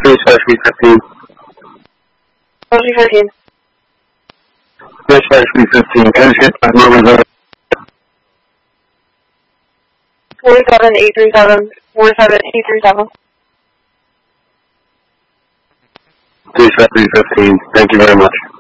Dispatch 315. Motion 13. Dispatch 315. Can I just get my numbers? 47837. 47837. Dispatch 315. Thank you very much.